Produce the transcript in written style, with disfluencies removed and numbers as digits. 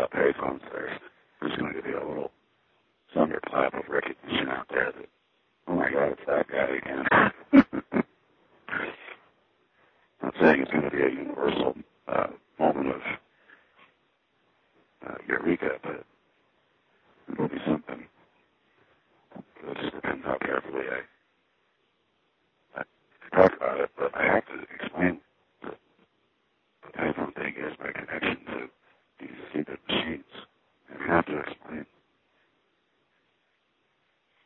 payphones, there's going to be a little thunderclap of recognition out there that, oh my God, it's that guy again. I'm not saying it's going to be a universal moment of eureka, but it will be something. It just depends how carefully I